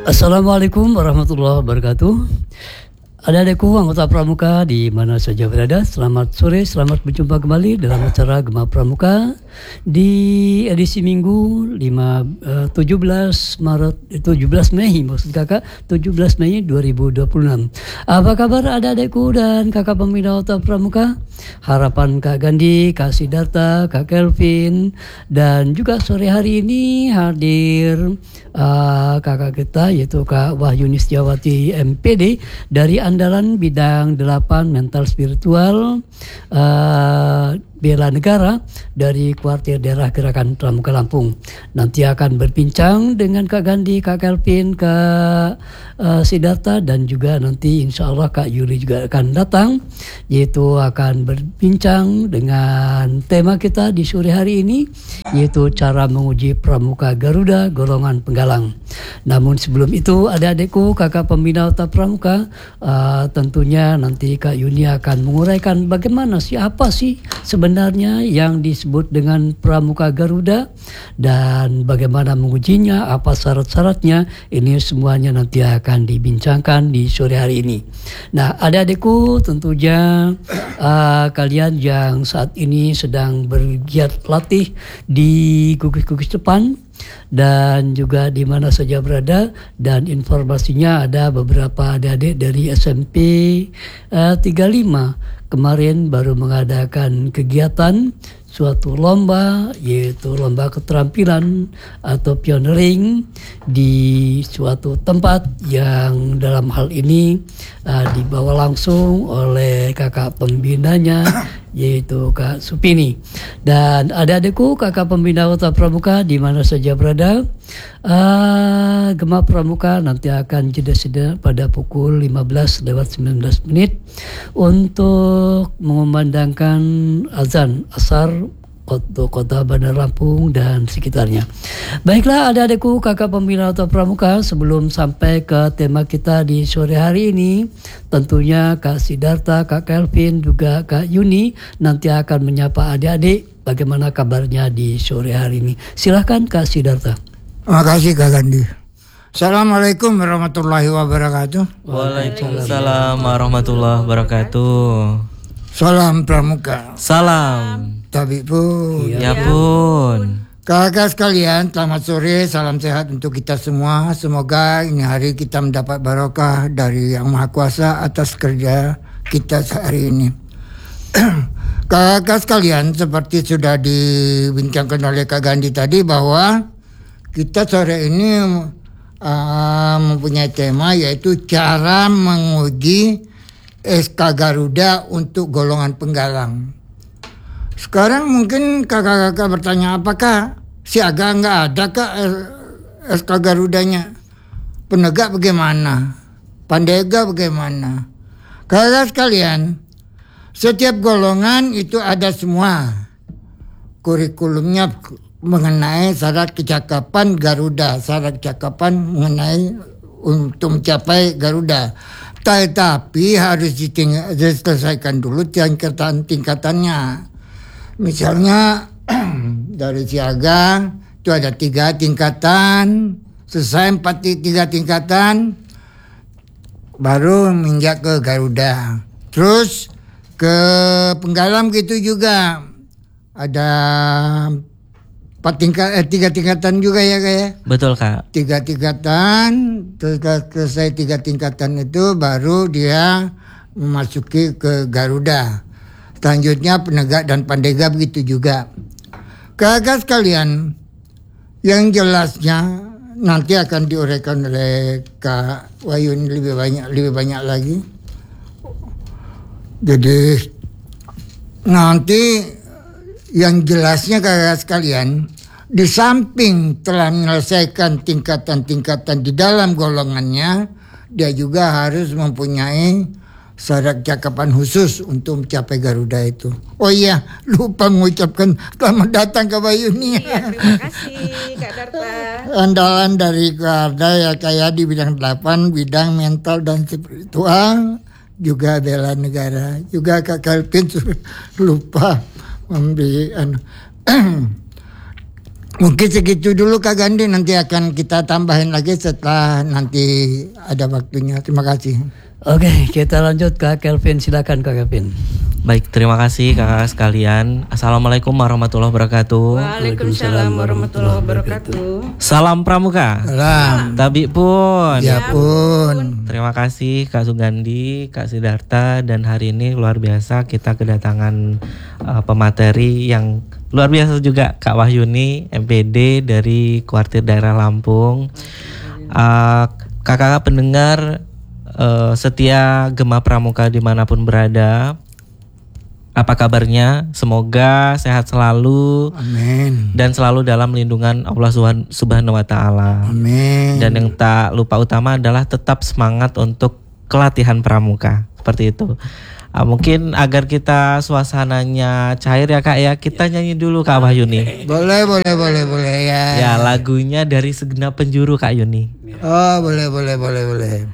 Assalamualaikum warahmatullahi wabarakatuh. Adik-adikku anggota Pramuka di mana saja berada, selamat sore, selamat berjumpa kembali dalam acara Gema Pramuka di edisi Minggu 17 Mei maksud kakak 17 Mei 2026. Apa kabar adik-adikku dan kakak pembina Otak Pramuka? Harapan Kak Gandhi, Kak Sidarta, Kak Kelvin, dan juga sore hari ini hadir kakak kita yaitu Kak Wahyuni Setiawati MPD dari Andalan bidang 8 mental spiritual bela negara dari kuartir daerah Gerakan Pramuka Lampung. Nanti akan berbincang dengan Kak Gandhi, Kak Kelvin, Kak Sidarta, dan juga nanti insya Allah Kak Yuli juga akan datang, yaitu akan berbincang dengan tema kita di sore hari ini, yaitu cara menguji Pramuka Garuda golongan penggalang. Namun sebelum itu adik-adikku kakak pembina Otak Pramuka, tentunya nanti Kak Yuni akan menguraikan bagaimana siapa sih sebenarnya yang disebut dengan Pramuka Garuda dan bagaimana mengujinya, apa syarat-syaratnya. Ini semuanya nanti akan dibincangkan di sore hari ini. Nah adik-adikku, tentunya kalian yang saat ini sedang bergiat latih di gugus-gugus depan dan juga di mana saja berada, dan informasinya ada beberapa adik-adik dari SMP 35 kemarin baru mengadakan kegiatan suatu lomba, yaitu lomba keterampilan atau pioneering di suatu tempat yang dalam hal ini dibawa langsung oleh kakak pembinanya yaitu Kak Supini. Dan adik-adikku kakak pembina Otak Pramuka di mana saja berada, Gema Pramuka nanti akan jeda pada pukul 15:19 untuk mengumandangkan azan asar untuk kota Bandar Lampung dan sekitarnya. Baiklah adik-adikku kakak pembina Otak Pramuka, sebelum sampai ke tema kita di sore hari ini, tentunya Kak Sidarta, Kak Kelvin, juga Kak Yuni nanti akan menyapa adik-adik bagaimana kabarnya di sore hari ini. Silahkan Kak Sidarta. Terima kasih Kak Gandhi. Assalamualaikum warahmatullahi wabarakatuh. Waalaikumsalam warahmatullahi wabarakatuh. Salam Pramuka. Salam. Tapi pun. Ya pun. Kakak sekalian, selamat sore, salam sehat untuk kita semua. Semoga ini hari kita mendapat barokah dari Yang Maha Kuasa atas kerja kita sehari ini. Kakak sekalian, seperti sudah dibincangkan oleh Kak Gandhi tadi, bahwa kita sore ini mempunyai tema yaitu cara menguji SK Garuda untuk golongan penggalang. Sekarang mungkin kakak-kakak bertanya, apakah siaga nggak ada kak SK Garudanya? Penegak bagaimana? Pandega bagaimana? Kakak sekalian, setiap golongan itu ada semua kurikulumnya mengenai syarat kecakapan Garuda, syarat kecakapan mengenai untuk mencapai Garuda. Tetapi harus diselesaikan dulu tingkatannya. Misalnya dari siaga itu ada 3 tingkatan, selesai 3 tingkatan baru menginjak ke Garuda. Terus ke penggalang gitu juga ada 3 tingkatan juga ya Kak ya? Betul Kak. 3 tingkatan, terus selesai 3 tingkatan itu baru dia memasuki ke Garuda. Selanjutnya penegak dan pandega begitu juga. Kakak sekalian, yang jelasnya nanti akan diuraikan oleh Kak Wayun lebih banyak lagi. Jadi nanti yang jelasnya kakak sekalian, di samping telah menyelesaikan tingkatan-tingkatan di dalam golongannya, dia juga harus mempunyai syarat cakapan khusus untuk mencapai Garuda itu. Oh iya, lupa mengucapkan selamat datang ke Bayuni. Iya, terima kasih Kak Darta. Andalan dari Garda ya kayak di bidang 8, bidang mental dan spiritual, juga bela negara. Juga Kak Kelvin lupa memberi Mungkin segitu dulu Kak Gandhi, nanti akan kita tambahin lagi setelah nanti ada waktunya. Terima kasih. Oke, kita lanjut Kak Kelvin. Silakan Kak Kelvin. Baik, terima kasih kakak sekalian. Assalamualaikum warahmatullahi wabarakatuh. Waalaikumsalam warahmatullahi wabarakatuh. Salam Pramuka. Salam. Tabi pun. Ya pun. Terima kasih Kak Sugandi, Kak Sidarta, dan hari ini luar biasa kita kedatangan pemateri yang luar biasa juga, Kak Wahyuni, MPD dari Kuartir Daerah Lampung. Kakak pendengar setia Gema Pramuka dimanapun berada, apa kabarnya? Semoga sehat selalu. Amin. Dan selalu dalam lindungan Allah Subhanahu wa Ta'ala. Amin. Dan yang tak lupa utama adalah tetap semangat untuk kelatihan pramuka. Seperti itu. Mungkin agar kita suasananya cair ya Kak ya, kita nyanyi dulu Kak Wahyuni. Boleh ya. Ya, lagunya dari Segenap Penjuru Kak Yuni. Oh, boleh.